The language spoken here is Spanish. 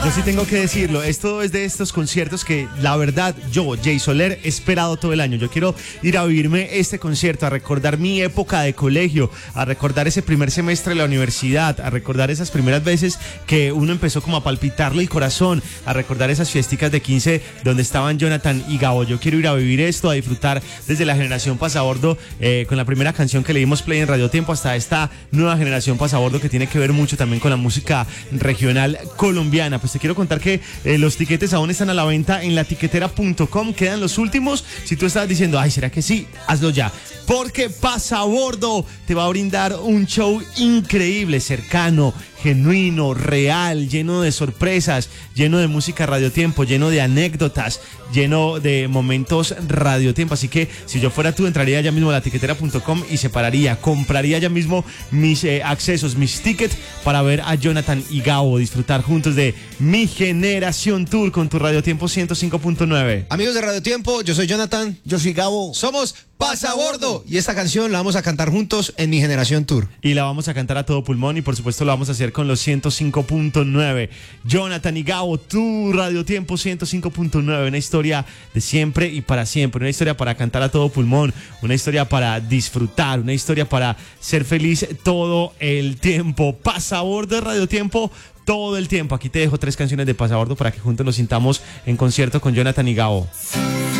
Yo sí tengo que decirlo, esto es de estos conciertos que la verdad yo, Jay Soler, he esperado todo el año. Yo quiero ir a vivirme este concierto, a recordar mi época de colegio, a recordar ese primer semestre de la universidad, a recordar esas primeras veces que uno empezó como a palpitarle el corazón, a recordar esas fiesticas de 15 donde estaban Jonathan y Gabo. Yo quiero ir a vivir esto, a disfrutar desde la generación Pasabordo, con la primera canción que le dimos play en Radio Tiempo hasta esta nueva generación Pasabordo que tiene que ver mucho también con la música regional colombiana. Pues te quiero contar que los tiquetes aún están a la venta en latiquetera.com, quedan los últimos. Si tú estás diciendo, ay, ¿será que sí? Hazlo ya, porque Pasabordo te va a brindar un show increíble, cercano, genuino, real, lleno de sorpresas, lleno de música radiotiempo, lleno de anécdotas, lleno de momentos radiotiempo. Así que si yo fuera tú, entraría ya mismo a latiquetera.com y compraría ya mismo mis accesos, mis tickets para ver a Jonathan y Gabo disfrutar juntos de Mi Generación Tour con tu Radiotiempo 105.9. Amigos de Radiotiempo, yo soy Jonathan. Yo soy Gabo. Somos Pasabordo. Y esta canción la vamos a cantar juntos en Mi Generación Tour. Y la vamos a cantar a todo pulmón y por supuesto lo vamos a hacer con los 105.9. Jonathan y Gabo, tu Radiotiempo 105.9. Una historia de siempre y para siempre. Una historia para cantar a todo pulmón. Una historia para disfrutar. Una historia para ser feliz todo el tiempo. Pasabordo de Radiotiempo todo el tiempo. Aquí te dejo 3 canciones de Pasabordo para que juntos nos sintamos en concierto con Jonathan y Gabo.